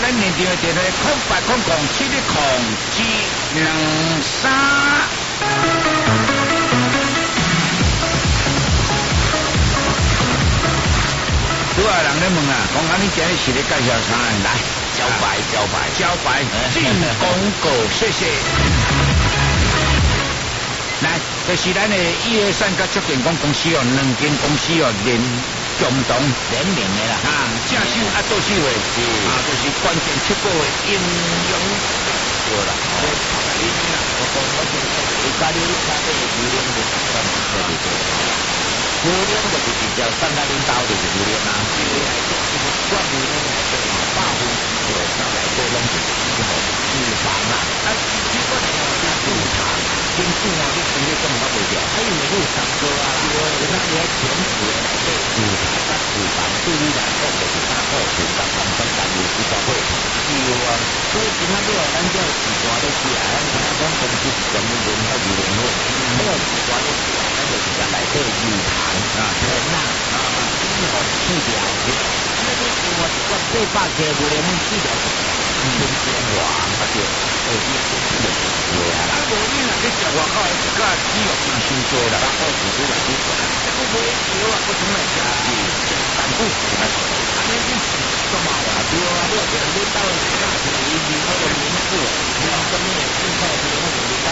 咱现场的电话08007223。拄啊，人咧问啊，讲啊，你今日是咧介绍啥？来，招牌，进广告，谢谢。来，就是咱的123甲足健康公司哦，两间公司哦共同联名的啦。啊，正手啊，倒手的，就是关键7个的营养对啦。牛奶就是直接送到恁兜就是牛奶啦，罐牛奶内底100分就内底拢是脂肪啦，这款的乳糖，真正哦，你身体根本袂掉，因为你有三高啊啦，你看你喺减脂的内底乳糖甲脂肪对你来讲就是胆固醇甲糖分含有比较会是啊，所以今仔日咱这有时段咧起来，咱讲公司是专门研发牛奶粉，这个时段咧起来，咱就是甲内底乳糖。甜啦，脂肪去掉，那个我800克牛奶粉去掉，1000千瓦，那就对啊。啊，无你若去食外口的一个猪肉真伤多啦，然后是不来去做，这个买少啊，不从来食是胆固醇啊，安尼你干嘛呀？对啊，你若你到时那是你那个名字，你要跟那个进口的那个你讲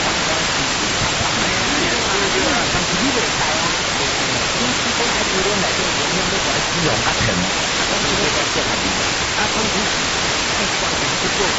但是你袂使啊。你讲喺牛奶内底营养要管脂肪较甜，讲这个叫什么？啊，讲是关键这个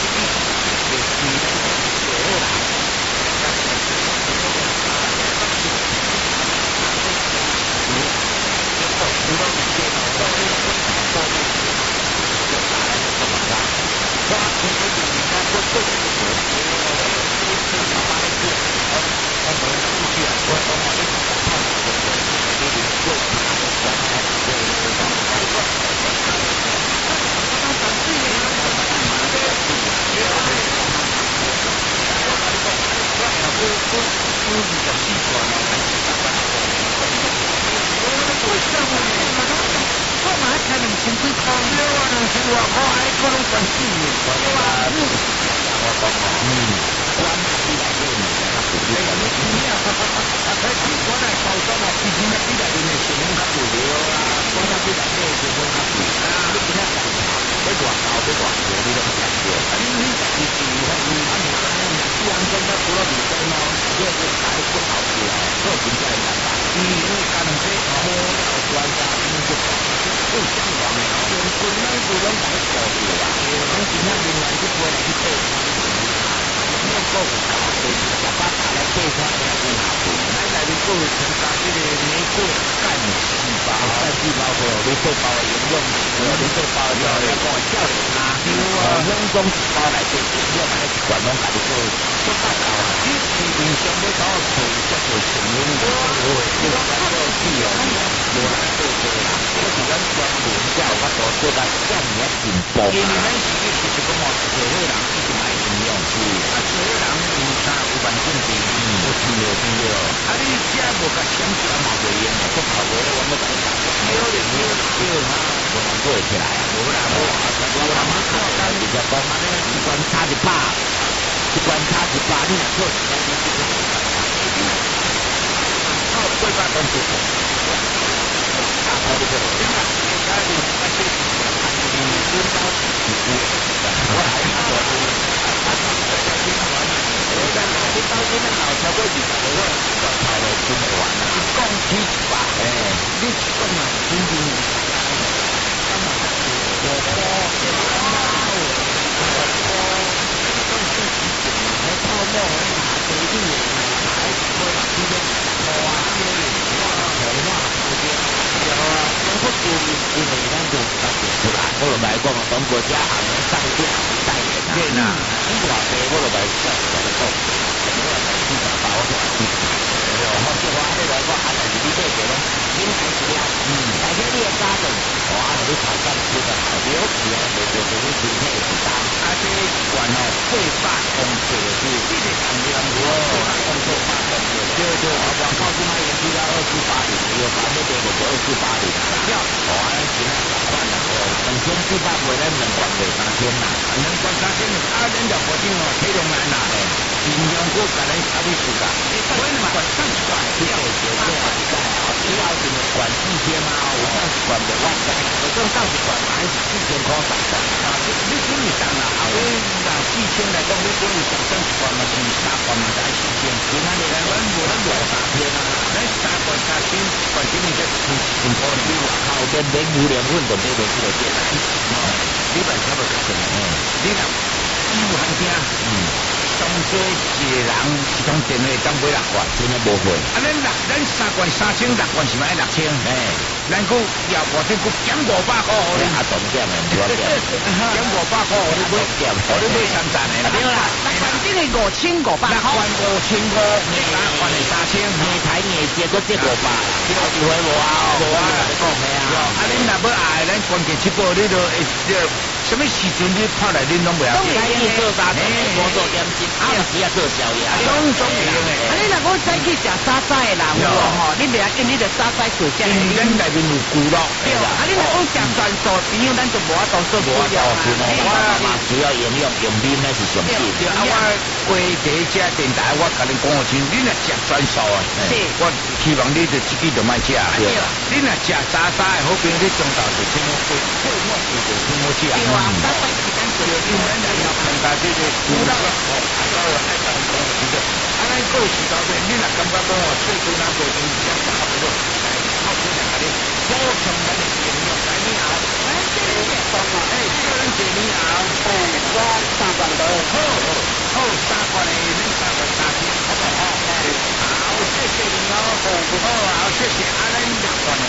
对，广告公安员去到2480，有反正这个就2480了。哦，今天10万了，2400回来2万3千啦，2万3千，恁就保证哦，体量难啦，尽量我甲咱差不多啦。所以嘛，管30块，对对对，以后就管4000啊，有30块就我知，有种30块嘛，还是4000块上上。啊，你心里上啦，后尾拿4000来讲，你讲有上30块嘛，是3块嘛，才4000。今仔日咱无3天啊，咱3块3千，反正你这真可能。你外口免牛粮粉就买袂起来这啦。哦，你办差不多可能。你若有行听，当做一个人一通电话当买6罐，真诶无货。啊，咱3罐3000，6罐是买6000。咱佫要保证佫减500块，啊，重点诶，主要点，减500块，你买减，你买3站诶。对啦，6罐真诶5500块，6罐5500，你3罐诶3000，硬台硬接佫接500，这后一回无啊，无啊，讲嘿啊。啊，恁若要爱，咱关键7宝，你就什么时阵你跑来恁拢袂晓？早起做3点，我做点心，暗时啊做宵夜，种种样诶。啊，你若讲早起食早餐诶人有吼，你袂要紧，你着早餐做只。因为咱内面有牛肉，对啦。啊，你若讲食全素，朋友咱就无法度做不了啊。我嘛主要营养用面那是上紧。对啊，我规第一只电台，我甲你讲好清，你若食全素啊，我希望你着自己着莫食。对啦，你若食早餐诶，好比你中昼就听我说，后末就听我食。对啊，早餐时间做，因为咱要看家这个牛肉哦，还有还当讲是的。啊，咱过时到这，你若感觉讲哦，岁数若过长，比较差不多，靠这两个哩，补充咱的营养，来你好，来谢谢，叫人谢你好，我3罐多，好3罐的，恁3罐3000，好不好？好，谢谢你哦，好，谢谢，啊，咱6罐的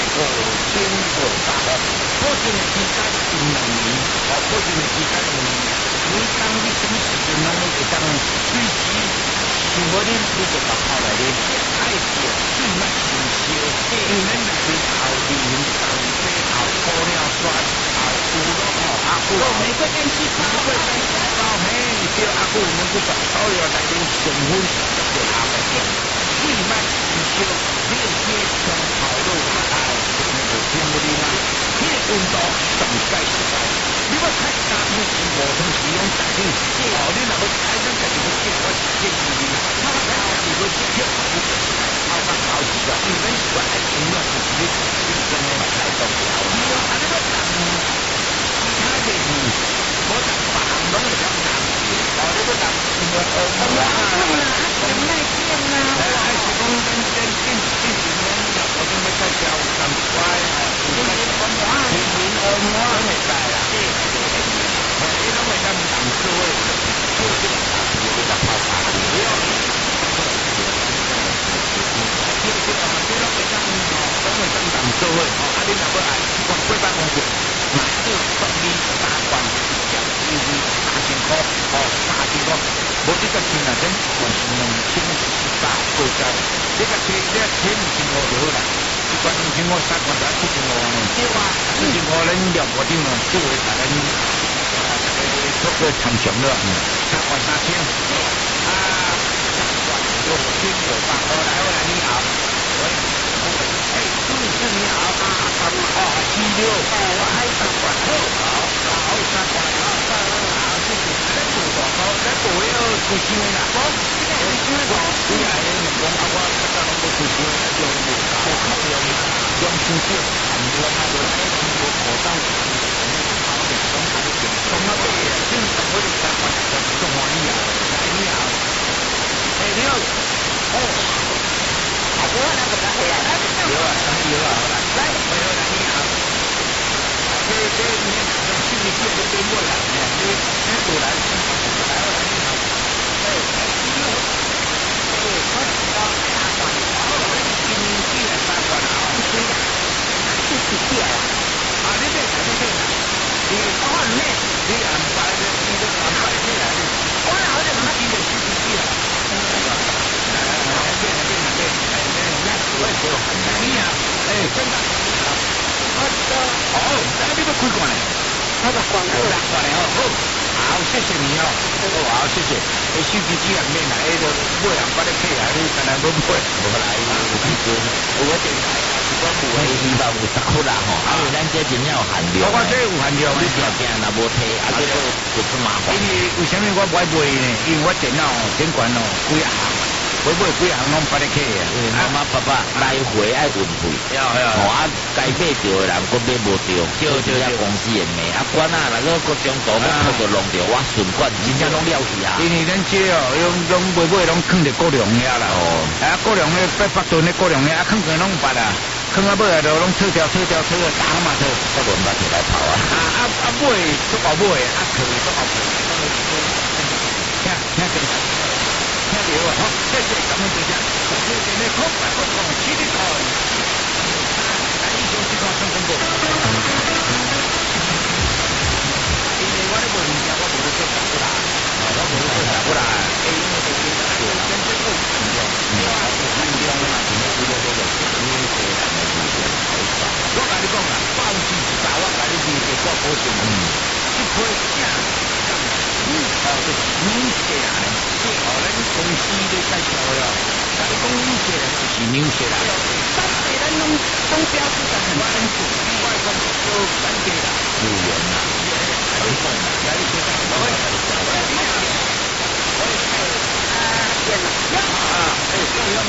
5500，保证的期间2年，保证的期间2年，每当你什么时阵拢会当随时。想要恁，你就把泡来啉，爱着水莫伤烧，因为咱内面后面后背后鸵鸟酸后猪肉啊，有玫瑰干细胞，嘿，对啊，有能够把所有内面成分就后来点，水莫伤烧，你会去从头路啊，那个听不哩嘛？你的温度上盖上盖，你要太干不行，无通使用大气，哦，你若要开咱家己要建，我建议你。他们还是说这些好吧，好几个，你们喜欢爱情的，你真的太重要了。你说他这个人，其他的你，我讲法拢会讲难，哦，这个人，我耐见啦，还是讲跟我准备再教3块，天天我没在啦，你拢会讲难做诶，做这个大事，你讲好大事。做伙，啊！你若要爱，我800公斤，买2送你3罐，1只3000块，哦，3000块，无你个钱啊，真还是2400多张，你个钱你2500就好啦，1罐2500，3罐才7500呢。对啊，7500咱了无定啊，作为咱做个参详了，3罐3000，啊，3罐6500，来，你好，喂。朱女士你好啊，76，我爱3罐，好3罐，好，谢谢。咱做大包，咱做迄个出箱啦，我你来咧问讲啊，我大家拢要出箱，咱用无靠用手机，很多啊，就迄种无口罩，好点，总好一点。从那边正常我就3罐，送我你好，你好，你好，哦。我那个来回来，有啊，有啊，来，回来你好，这你用信息线都编过来，你过来，你好，我知道3罐，今天3罐啊，是几点啊？你这你安排你都安排起来的，我哪有那么几个是几啊？你好，真的，好，你要几罐嘞？6罐嘞，好， 好，谢谢你哦。好，谢谢。手机机人免来，个买人把你客来，你干那要买？ 无来，有时阵有个电台啊，是讲有诶，希望有10窟啦吼，因为咱这真正有限量。 我这有限量， 你条件若无摕，啊，这个就出麻烦。 因为为什么我不爱买呢？因为我电脑顶悬哦，几行。买几行拢把你客啊！ 妈妈爸爸来回爱运费，吼啊，该买着的人佫买无着，叫一公司的名啊，管啊，那个佫中途佫拖着弄着，我顺管真正拢了去啊！ 因为咱这哦，拢买拢放着高粱遐啦，啊，高粱迄800吨的高粱遐，啊，放个拢捌啦，放啊尾啊，就拢扯掉，打嘛扯， 再轮捌起来跑啊！ 尾足后尾，啊，腿足后腿，听到啊！好，谢谢，感恩大家。谢谢你空白空空，起立好。来，英雄集团成功过。因为我咧无物件，我无咧做啥不啦，我无咧做啥不啦。因为这边做真正有限量，有限量的嘛，今天这个因为这个我跟你讲啊，包机一打，我跟你讲，我保证，一批就是女色啊，这咱公司咧介绍的哦，但是讲女色就是女色啦。但是咱拢标志在很清楚，我讲都干净啦，有缘啦，很顺啦，来你听，我会讲，我会电了，啊，哎，对哦。